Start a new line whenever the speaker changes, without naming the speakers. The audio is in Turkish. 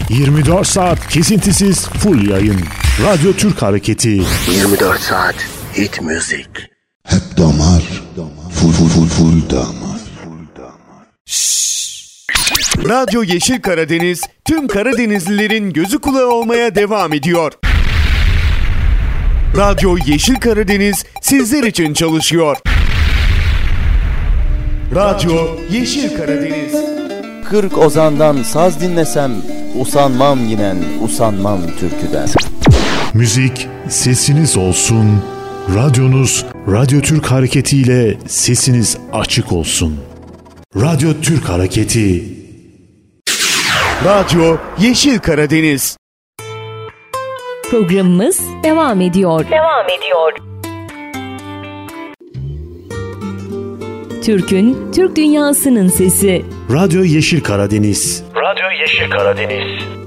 24 saat kesintisiz full yayın. Radyo Türk Hareketi.
24 saat hit müzik.
Hep damar. Full damar.
Radyo Yeşil Karadeniz tüm Karadenizlilerin gözü kulağı olmaya devam ediyor. Radyo Yeşil Karadeniz sizler için çalışıyor. Radyo Yeşil Karadeniz.
40 ozandan saz dinlesem, usanmam yinen, usanmam türküden.
Müzik sesiniz olsun. Radyonuz Radyo Türk Hareketi ile sesiniz açık olsun. Radyo Türk Hareketi.
Radyo Yeşil Karadeniz.
Programımız devam ediyor. Türk'ün, Türk dünyasının sesi.
Radyo Yeşil Karadeniz.
Radyo Yeşil Karadeniz.